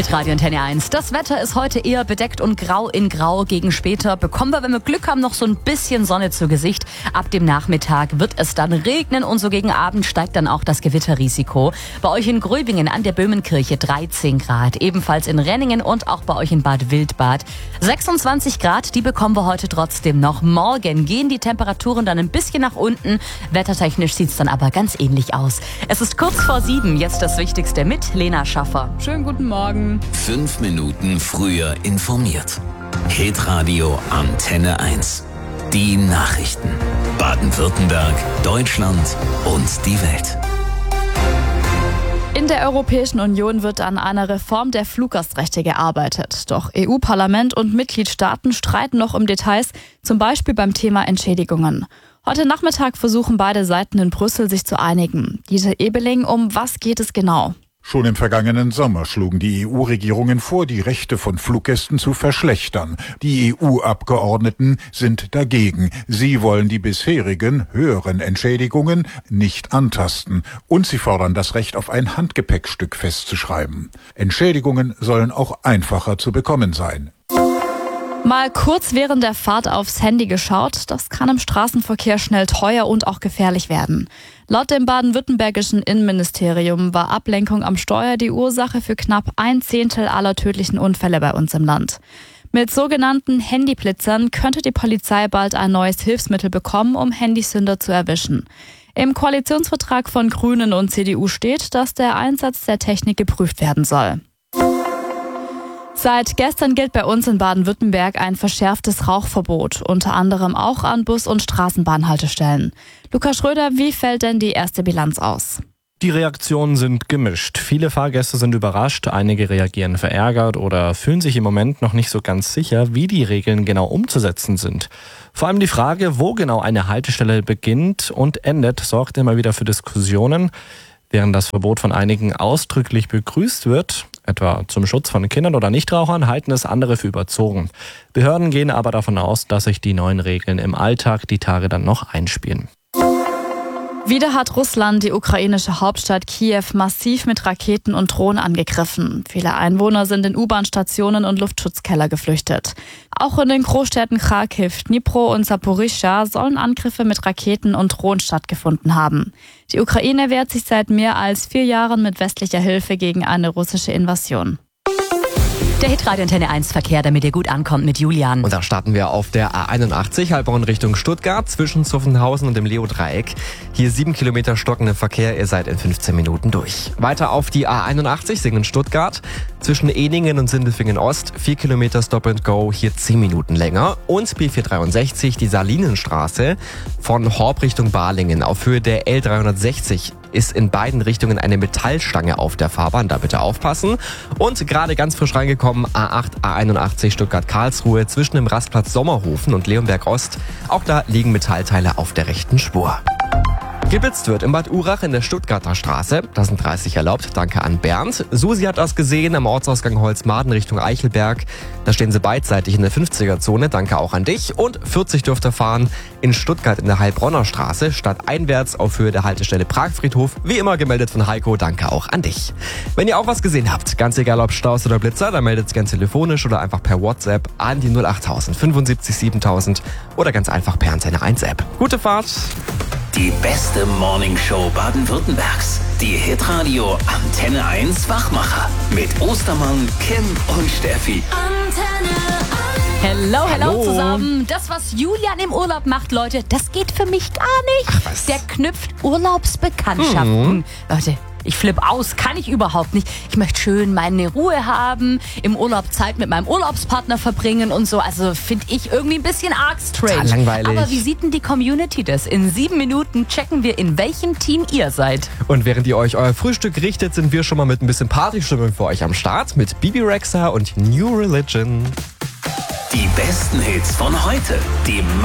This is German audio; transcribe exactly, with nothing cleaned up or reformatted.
Hitradio Antenne eins. Das Wetter ist heute eher bedeckt und grau in grau. Gegen später bekommen wir, wenn wir Glück haben, noch so ein bisschen Sonne zu Gesicht. Ab dem Nachmittag wird es dann regnen und so gegen Abend steigt dann auch das Gewitterrisiko. Bei euch in Gröbingen an der Böhmenkirche dreizehn Grad. Ebenfalls in Renningen und auch bei euch in Bad Wildbad sechsundzwanzig Grad. Die bekommen wir heute trotzdem noch. Morgen gehen die Temperaturen dann ein bisschen nach unten. Wettertechnisch sieht es dann aber ganz ähnlich aus. Es ist kurz vor sieben. Jetzt das Wichtigste mit Lena Schaffer. Schönen guten Morgen. Fünf Minuten früher informiert. Hitradio Antenne eins. Die Nachrichten. Baden-Württemberg, Deutschland und die Welt. In der Europäischen Union wird an einer Reform der Fluggastrechte gearbeitet. Doch E U-Parlament und Mitgliedstaaten streiten noch um Details, zum Beispiel beim Thema Entschädigungen. Heute Nachmittag versuchen beide Seiten in Brüssel sich zu einigen. Dieter Ebeling, um was geht es genau? Schon im vergangenen Sommer schlugen die E U-Regierungen vor, die Rechte von Fluggästen zu verschlechtern. Die E U-Abgeordneten sind dagegen. Sie wollen die bisherigen höheren Entschädigungen nicht antasten. Und sie fordern das Recht auf ein Handgepäckstück festzuschreiben. Entschädigungen sollen auch einfacher zu bekommen sein. Mal kurz während der Fahrt aufs Handy geschaut, das kann im Straßenverkehr schnell teuer und auch gefährlich werden. Laut dem baden-württembergischen Innenministerium war Ablenkung am Steuer die Ursache für knapp ein Zehntel aller tödlichen Unfälle bei uns im Land. Mit sogenannten Handyblitzern könnte die Polizei bald ein neues Hilfsmittel bekommen, um Handysünder zu erwischen. Im Koalitionsvertrag von Grünen und C D U steht, dass der Einsatz der Technik geprüft werden soll. Seit gestern gilt bei uns in Baden-Württemberg ein verschärftes Rauchverbot, unter anderem auch an Bus- und Straßenbahnhaltestellen. Lukas Schröder, wie fällt denn die erste Bilanz aus? Die Reaktionen sind gemischt. Viele Fahrgäste sind überrascht, einige reagieren verärgert oder fühlen sich im Moment noch nicht so ganz sicher, wie die Regeln genau umzusetzen sind. Vor allem die Frage, wo genau eine Haltestelle beginnt und endet, sorgt immer wieder für Diskussionen. Während das Verbot von einigen ausdrücklich begrüßt wird, etwa zum Schutz von Kindern oder Nichtrauchern, halten es andere für überzogen. Behörden gehen aber davon aus, dass sich die neuen Regeln im Alltag die Tage dann noch einspielen. Wieder hat Russland die ukrainische Hauptstadt Kiew massiv mit Raketen und Drohnen angegriffen. Viele Einwohner sind in U-Bahn-Stationen und Luftschutzkeller geflüchtet. Auch in den Großstädten Kharkiv, Dnipro und Saporischschja sollen Angriffe mit Raketen und Drohnen stattgefunden haben. Die Ukraine wehrt sich seit mehr als vier Jahren mit westlicher Hilfe gegen eine russische Invasion. Der Hitradio Antenne eins Verkehr, damit ihr gut ankommt mit Julian. Und da starten wir auf der A einundachtzig, Heilbronn Richtung Stuttgart, zwischen Zuffenhausen und dem Leo-Dreieck. Hier sieben Kilometer stockender Verkehr, ihr seid in fünfzehn Minuten durch. Weiter auf die A einundachtzig, Singen-Stuttgart, zwischen Eningen und Sindelfingen Ost, vier Kilometer Stop and Go, hier zehn Minuten länger. Und B vierhundertdreiundsechzig, die Salinenstraße, von Horb Richtung Balingen auf Höhe der L dreihundertsechzig. Ist in beiden Richtungen eine Metallstange auf der Fahrbahn, da bitte aufpassen. Und gerade ganz frisch reingekommen, A acht, A einundachtzig Stuttgart-Karlsruhe zwischen dem Rastplatz Sommerhofen und Leonberg Ost. Auch da liegen Metallteile auf der rechten Spur. Geblitzt wird in Bad Urach in der Stuttgarter Straße. Da sind dreißig erlaubt. Danke an Bernd. Susi hat das gesehen am Ortsausgang Holzmaden Richtung Eichelberg. Da stehen sie beidseitig in der fünfziger-Zone. Danke auch an dich. Und vierzig dürft ihr fahren in Stuttgart in der Heilbronner Straße. Stadteinwärts auf Höhe der Haltestelle Pragfriedhof. Wie immer gemeldet von Heiko. Danke auch an dich. Wenn ihr auch was gesehen habt, ganz egal ob Staus oder Blitzer, dann meldet es gern telefonisch oder einfach per WhatsApp an die null achttausend fünfundsiebzig siebentausend oder ganz einfach per Antenne eins App. Gute Fahrt! Die beste Morningshow Baden-Württembergs. Die Hitradio Antenne eins Wachmacher. Mit Ostermann, Kim und Steffi. Antenne eins. Hello, hello, Hallo. zusammen. Das, was Julian im Urlaub macht, Leute, das geht für mich gar nicht. Ach, was? Der knüpft Urlaubsbekanntschaften. Mhm. Leute, ich flippe aus, kann ich überhaupt nicht. Ich möchte schön meine Ruhe haben, im Urlaub Zeit mit meinem Urlaubspartner verbringen und so. Also finde ich irgendwie ein bisschen arg strange. Total langweilig. Aber wie sieht denn die Community das? In sieben Minuten checken wir, in welchem Team ihr seid. Und während ihr euch euer Frühstück richtet, sind wir schon mal mit ein bisschen Partystimmung für euch am Start mit Bibi Rexha und New Religion. Die besten Hits von heute. Die